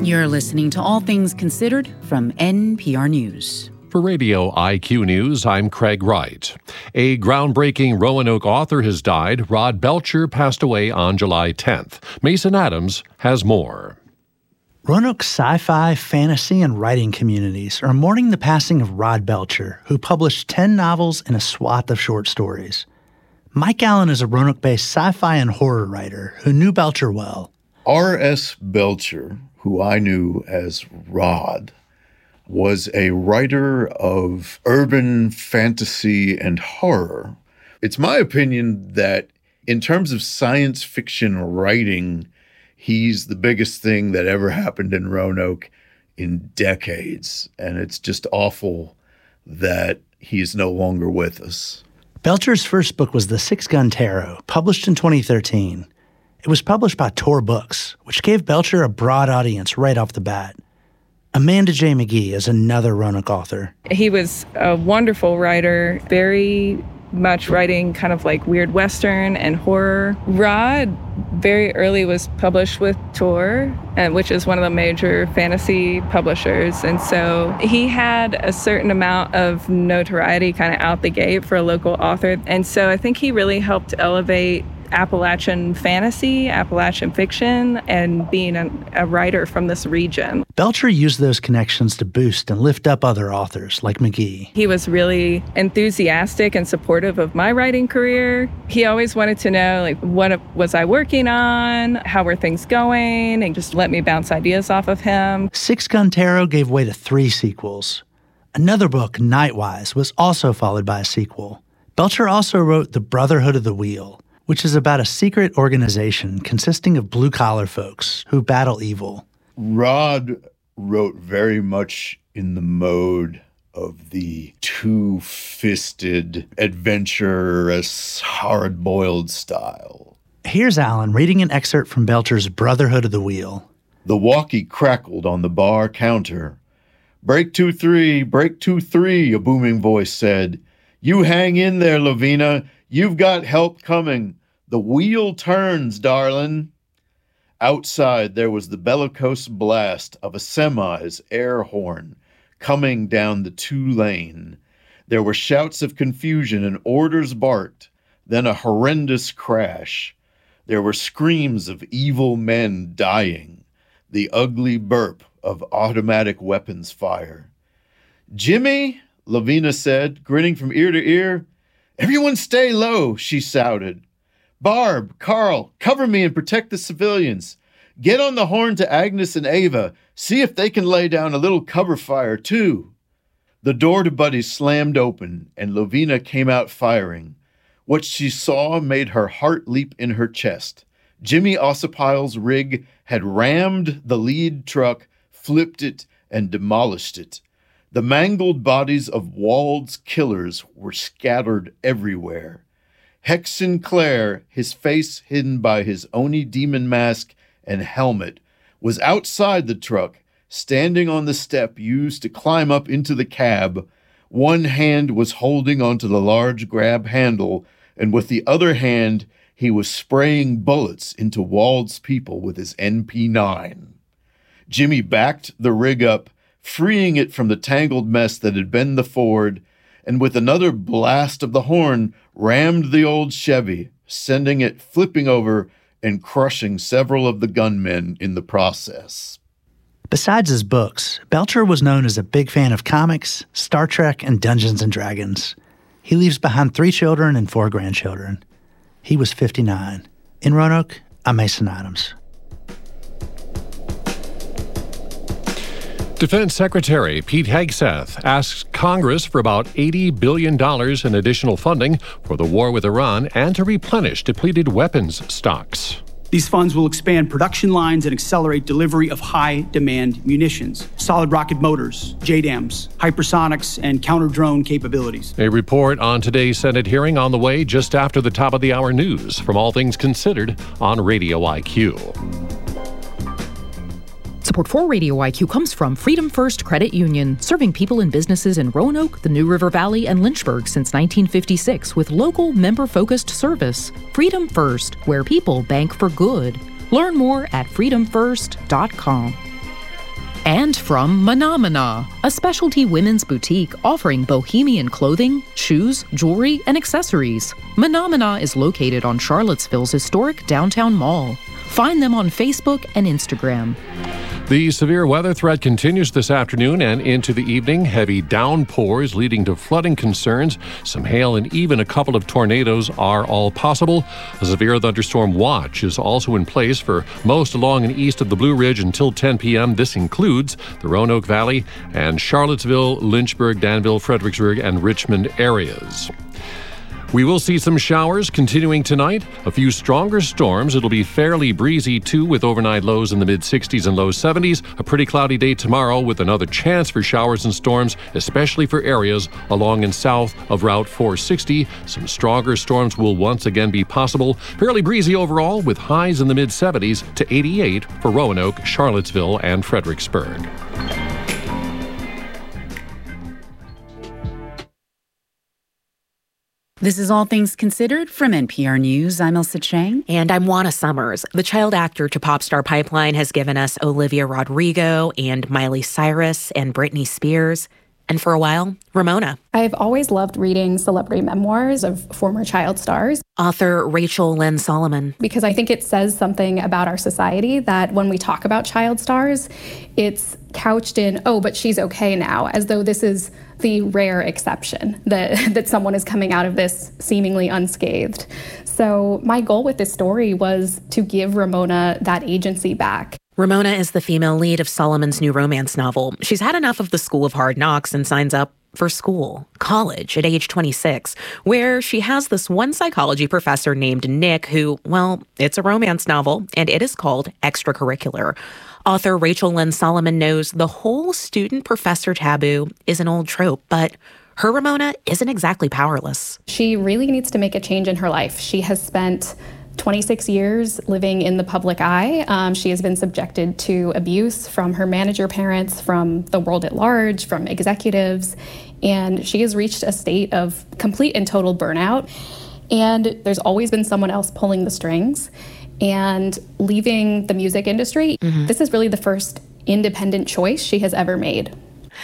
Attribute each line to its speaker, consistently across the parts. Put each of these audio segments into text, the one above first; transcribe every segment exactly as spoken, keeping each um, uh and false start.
Speaker 1: You're listening to All Things Considered from N P R News.
Speaker 2: For Radio I Q News, I'm Craig Wright. A groundbreaking Roanoke author has died. Rod Belcher passed away on July tenth. Mason Adams has more.
Speaker 3: Roanoke's sci-fi, fantasy, and writing communities are mourning the passing of Rod Belcher, who published ten novels and a swath of short stories. Mike Allen is a Roanoke-based sci-fi and horror writer who knew Belcher well.
Speaker 4: R S. Belcher, who I knew as Rod, was a writer of urban fantasy and horror. It's my opinion that in terms of science fiction writing, he's the biggest thing that ever happened in Roanoke in decades. And it's just awful that he is no longer with us.
Speaker 3: Belcher's first book was The Six-Gun Tarot, published in twenty thirteen. It was published by Tor Books, which gave Belcher a broad audience right off the bat. Amanda J. McGee is another Roanoke author.
Speaker 5: He was a wonderful writer, very much writing kind of like weird Western and horror. Rod very early was published with Tor, and which is one of the major fantasy publishers. And so he had a certain amount of notoriety kind of out the gate for a local author. And so I think he really helped elevate Appalachian fantasy, Appalachian fiction, and being a, a writer from this region.
Speaker 3: Belcher used those connections to boost and lift up other authors like McGee.
Speaker 5: He was really enthusiastic and supportive of my writing career. He always wanted to know, like, what was I working on? How were things going? And just let me bounce ideas off of him.
Speaker 3: Six-Gun Tarot gave way to three sequels. Another book, Nightwise, was also followed by a sequel. Belcher also wrote The Brotherhood of the Wheel, which is about a secret organization consisting of blue-collar folks who battle evil.
Speaker 4: Rod wrote very much in the mode of the two-fisted, adventurous, hard-boiled style.
Speaker 3: Here's Alan reading an excerpt from Belcher's Brotherhood of the Wheel.
Speaker 4: The walkie crackled on the bar counter. "Break two three, break two three," a booming voice said. "You hang in there, Lavina. You've got help coming. The wheel turns, darling." Outside, there was the bellicose blast of a semi's air horn coming down the two-lane. There were shouts of confusion and orders barked, then a horrendous crash. There were screams of evil men dying, the ugly burp of automatic weapons fire. "Jimmy," Lavina said, grinning from ear to ear. "Everyone stay low," she shouted. "Barb, Carl, cover me and protect the civilians. Get on the horn to Agnes and Ava. See if they can lay down a little cover fire, too." The door to Buddy slammed open, and Lavina came out firing. What she saw made her heart leap in her chest. Jimmy Ossipile's rig had rammed the lead truck, flipped it, and demolished it. The mangled bodies of Wald's killers were scattered everywhere. Heck Sinclair, his face hidden by his Oni demon mask and helmet, was outside the truck, standing on the step used to climb up into the cab. One hand was holding onto the large grab handle, and with the other hand, he was spraying bullets into Wald's people with his N P nine. Jimmy backed the rig up, freeing it from the tangled mess that had been the Ford, and with another blast of the horn, rammed the old Chevy, sending it flipping over and crushing several of the gunmen in the process.
Speaker 3: Besides his books, Belcher was known as a big fan of comics, Star Trek, and Dungeons and Dragons. He leaves behind three children and four grandchildren. He was fifty-nine. In Roanoke, I'm Mason Adams.
Speaker 2: Defense Secretary Pete Hegseth asks Congress for about eighty billion dollars in additional funding for the war with Iran and to replenish depleted weapons stocks.
Speaker 6: These funds will expand production lines and accelerate delivery of high-demand munitions, solid rocket motors, J DAMs, hypersonics, and counter-drone capabilities.
Speaker 2: A report on today's Senate hearing on the way just after the top of the hour news from All Things Considered on Radio I Q.
Speaker 7: Support for Radio I Q comes from Freedom First Credit Union, serving people and businesses in Roanoke, the New River Valley, and Lynchburg since nineteen fifty-six with local, member-focused service. Freedom First, where people bank for good. Learn more at freedom first dot com. And from Menomina, a specialty women's boutique offering bohemian clothing, shoes, jewelry, and accessories. Menomina is located on Charlottesville's historic downtown mall. Find them on Facebook and Instagram.
Speaker 2: The severe weather threat continues this afternoon and into the evening. Heavy downpours leading to flooding concerns. Some hail and even a couple of tornadoes are all possible. A severe thunderstorm watch is also in place for most along and east of the Blue Ridge until ten p.m. This includes the Roanoke Valley and Charlottesville, Lynchburg, Danville, Fredericksburg, and Richmond areas. We will see some showers continuing tonight. A few stronger storms. It'll be fairly breezy, too, with overnight lows in the mid-sixties and low seventies. A pretty cloudy day tomorrow with another chance for showers and storms, especially for areas along and south of Route four sixty. Some stronger storms will once again be possible. Fairly breezy overall with highs in the mid-seventies to eighty-eight for Roanoke, Charlottesville, and Fredericksburg.
Speaker 1: This is All Things Considered from N P R News. I'm Elsa Chang.
Speaker 8: And I'm Juana Summers. The child actor to pop star pipeline has given us Olivia Rodrigo and Miley Cyrus and Britney Spears. And for a while, Ramona.
Speaker 9: I've always loved reading celebrity memoirs of former child stars.
Speaker 8: Author Rachel Lynn Solomon.
Speaker 9: Because I think it says something about our society that when we talk about child stars, it's couched in, oh, but she's okay now, as though this is the rare exception, that, that someone is coming out of this seemingly unscathed. So my goal with this story was to give Ramona that agency back.
Speaker 8: Ramona is the female lead of Solomon's new romance novel. She's had enough of the School of Hard Knocks and signs up for school, college, at age twenty-six, where she has this one psychology professor named Nick who, well, it's a romance novel, and it is called Extracurricular. Author Rachel Lynn Solomon knows the whole student-professor taboo is an old trope, but her Ramona isn't exactly powerless.
Speaker 9: She really needs to make a change in her life. She has spent twenty-six years living in the public eye. Um, she has been subjected to abuse from her manager parents, from the world at large, from executives, and she has reached a state of complete and total burnout. And there's always been someone else pulling the strings. And leaving the music industry, mm-hmm. this is really the first independent choice she has ever made.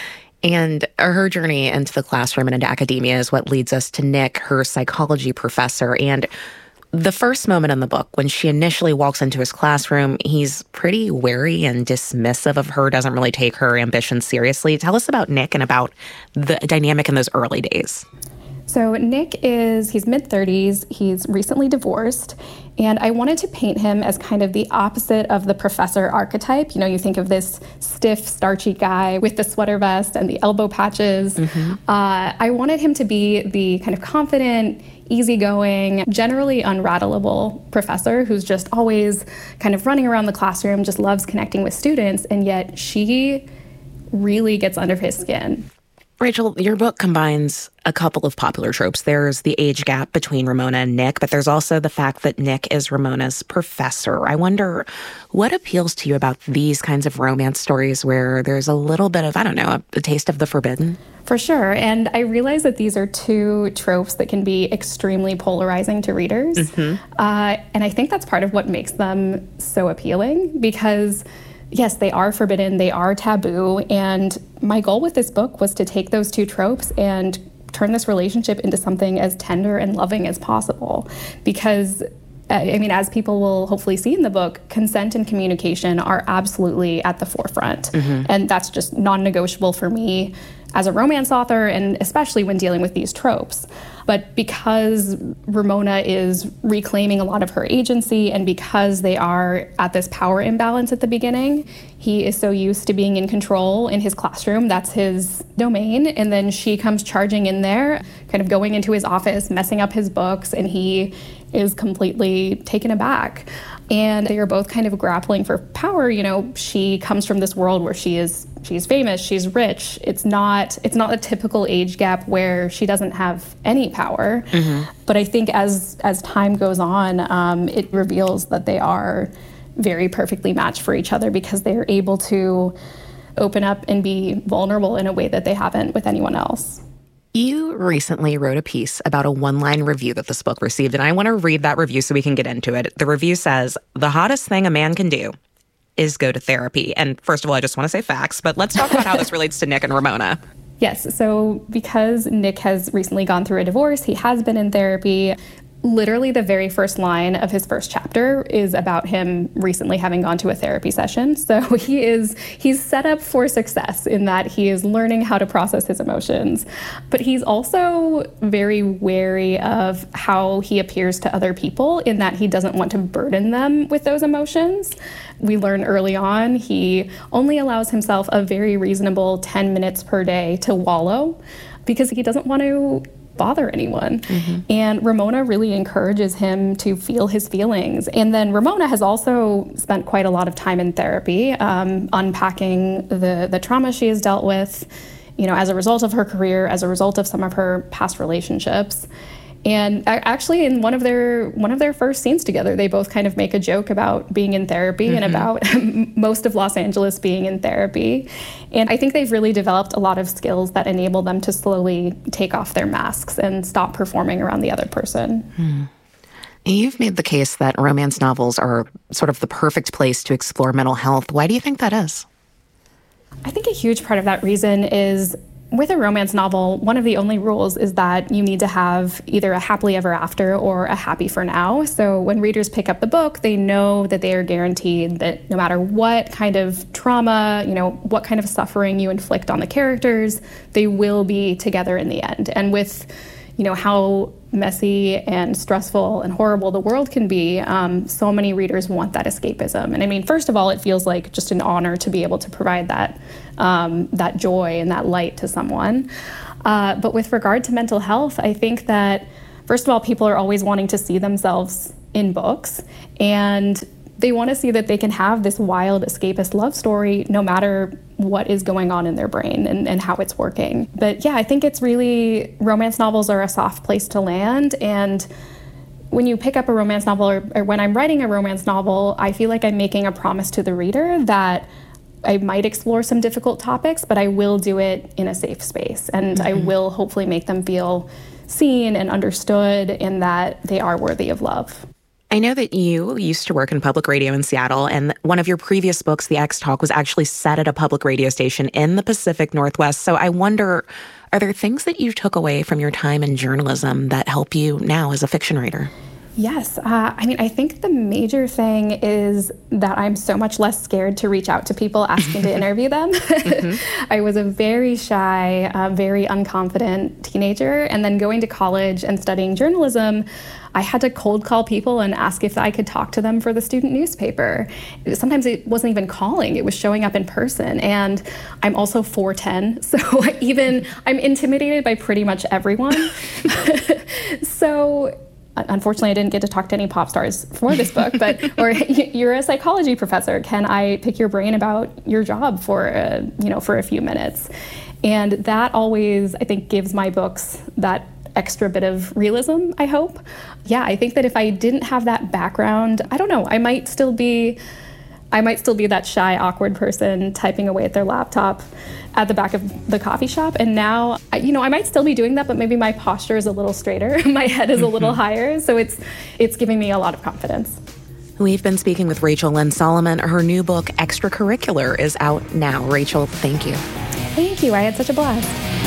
Speaker 8: And her journey into the classroom and into academia is what leads us to Nick, her psychology professor. And the first moment in the book, when she initially walks into his classroom, he's pretty wary and dismissive of her, doesn't really take her ambitions seriously. Tell us about Nick and about the dynamic in those early days.
Speaker 9: So Nick is, he's mid-thirties, he's recently divorced, and I wanted to paint him as kind of the opposite of the professor archetype. You know, you think of this stiff, starchy guy with the sweater vest and the elbow patches. Mm-hmm. Uh, I wanted him to be the kind of confident, easygoing, generally unrattleable professor who's just always kind of running around the classroom, just loves connecting with students, and yet she really gets under his skin.
Speaker 8: Rachel, your book combines a couple of popular tropes. There's the age gap between Ramona and Nick, but there's also the fact that Nick is Ramona's professor. I wonder, what appeals to you about these kinds of romance stories where there's a little bit of, I don't know, a, a taste of the forbidden?
Speaker 9: For sure. And I realize that these are two tropes that can be extremely polarizing to readers. Mm-hmm. Uh, and I think that's part of what makes them so appealing, because yes, they are forbidden, they are taboo, and my goal with this book was to take those two tropes and turn this relationship into something as tender and loving as possible. Because, I mean, as people will hopefully see in the book, consent and communication are absolutely at the forefront. Mm-hmm. And that's just non-negotiable for me as a romance author, and especially when dealing with these tropes. But because Ramona is reclaiming a lot of her agency, and because they are at this power imbalance at the beginning, he is so used to being in control in his classroom. That's his domain. And then she comes charging in there, kind of going into his office, messing up his books, and he is completely taken aback. And they are both kind of grappling for power. You know, she comes from this world where she is she's famous, she's rich. It's not it's not a typical age gap where she doesn't have any power. Mm-hmm. But I think as as time goes on, um, it reveals that they are very perfectly matched for each other, because they are able to open up and be vulnerable in a way that they haven't with anyone else.
Speaker 8: You recently wrote a piece about a one-line review that this book received, and I want to read that review so we can get into it. The review says, "The hottest thing a man can do is go to therapy. And first of all, I just want to say facts, but let's talk about how this relates to Nick and Ramona.
Speaker 9: Yes, so because Nick has recently gone through a divorce, he has been in therapy. Literally the very first line of his first chapter is about him recently having gone to a therapy session. So he is he's set up for success in that he is learning how to process his emotions. But he's also very wary of how he appears to other people in that he doesn't want to burden them with those emotions. We learn early on he only allows himself a very reasonable ten minutes per day to wallow because he doesn't want to bother anyone. Mm-hmm. And Ramona really encourages him to feel his feelings. And then Ramona has also spent quite a lot of time in therapy, um, unpacking the, the trauma she has dealt with, you know, as a result of her career, as a result of some of her past relationships. And actually, in one of their one of their first scenes together, they both kind of make a joke about being in therapy mm-hmm. and about most of Los Angeles being in therapy. And I think they've really developed a lot of skills that enable them to slowly take off their masks and stop performing around the other person.
Speaker 8: Hmm. You've made the case that romance novels are sort of the perfect place to explore mental health. Why do you think that is?
Speaker 9: I think a huge part of that reason is with a romance novel, one of the only rules is that you need to have either a happily ever after or a happy for now. So when readers pick up the book, they know that they are guaranteed that no matter what kind of trauma, you know, what kind of suffering you inflict on the characters, they will be together in the end. And with, you know, how messy and stressful and horrible the world can be, um, so many readers want that escapism. And I mean, first of all, it feels like just an honor to be able to provide that um, that joy and that light to someone. Uh, but with regard to mental health, I think that, first of all, people are always wanting to see themselves in books, and they want to see that they can have this wild escapist love story no matter what is going on in their brain and, and how it's working. But yeah, I think it's really, romance novels are a soft place to land. And when you pick up a romance novel, or, or when I'm writing a romance novel, I feel like I'm making a promise to the reader that I might explore some difficult topics, but I will do it in a safe space. And mm-hmm. I will hopefully make them feel seen and understood and that they are worthy of love.
Speaker 8: I know that you used to work in public radio in Seattle, and one of your previous books, The X Talk, was actually set at a public radio station in the Pacific Northwest. So I wonder, are there things that you took away from your time in journalism that help you now as a fiction writer?
Speaker 9: Yes. Uh, I mean, I think the major thing is that I'm so much less scared to reach out to people asking to interview them. Mm-hmm. I was a very shy, uh, very unconfident teenager. And then going to college and studying journalism, I had to cold call people and ask if I could talk to them for the student newspaper. Sometimes it wasn't even calling, it was showing up in person. And I'm also four ten, so even I'm intimidated by pretty much everyone. So unfortunately, I didn't get to talk to any pop stars for this book, but or you're a psychology professor. Can I pick your brain about your job for a, you know, for a few minutes? And that always, I think, gives my books that extra bit of realism, I hope. Yeah, I think that if I didn't have that background, I don't know, I might still be I might still be that shy, awkward person typing away at their laptop at the back of the coffee shop. And now, you know, I might still be doing that, but maybe my posture is a little straighter. My head is a little higher. So it's it's giving me a lot of confidence.
Speaker 8: We've been speaking with Rachel Lynn Solomon. Her new book, Extracurricular, is out now. Rachel, thank you.
Speaker 9: Thank you. I had such a blast.